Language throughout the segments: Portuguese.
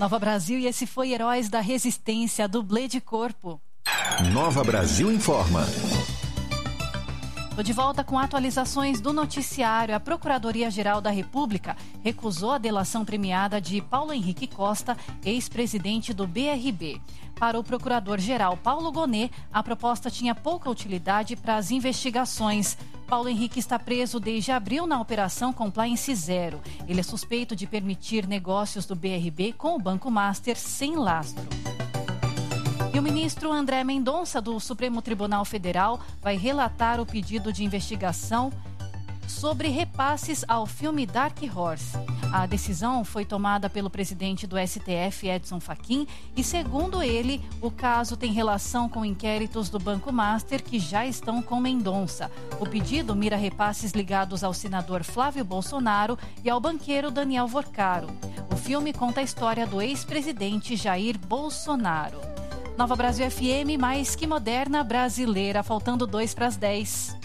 Nova Brasil, e esse foi Heróis da Resistência, dublê de corpo. Nova Brasil informa. Estou de volta com atualizações do noticiário. A Procuradoria-Geral da República recusou a delação premiada de Paulo Henrique Costa, ex-presidente do BRB. Para o procurador-geral Paulo Gonet, a proposta tinha pouca utilidade para as investigações. Paulo Henrique está preso desde abril na Operação Compliance Zero. Ele é suspeito de permitir negócios do BRB com o Banco Master sem lastro. E o ministro André Mendonça, do Supremo Tribunal Federal, vai relatar o pedido de investigação sobre repasses ao filme Dark Horse. A decisão foi tomada pelo presidente do STF, Edson Fachin, e, segundo ele, o caso tem relação com inquéritos do Banco Master que já estão com Mendonça. O pedido mira repasses ligados ao senador Flávio Bolsonaro e ao banqueiro Daniel Vorcaro. O filme conta a história do ex-presidente Jair Bolsonaro. Nova Brasil FM, mais que moderna, brasileira, faltando 2:10.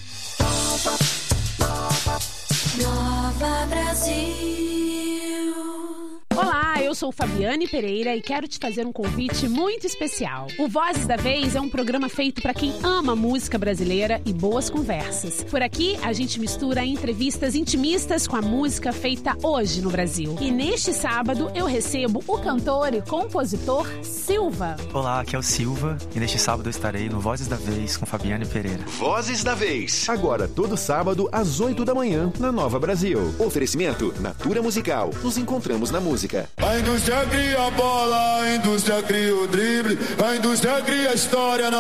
Nova Brasil. Olá, eu sou Fabiane Pereira e quero te fazer um convite muito especial. O Vozes da Vez é um programa feito para quem ama música brasileira e boas conversas. Por aqui, a gente mistura entrevistas intimistas com a música feita hoje no Brasil. E neste sábado, eu recebo o cantor e compositor Silva. Olá, aqui é o Silva e neste sábado eu estarei no Vozes da Vez com Fabiane Pereira. Vozes da Vez. Agora, todo sábado, às 8 da manhã, na Nova Brasil. Oferecimento Natura Musical. Nos encontramos na música. A indústria cria a bola, a indústria cria o drible, a indústria cria a história.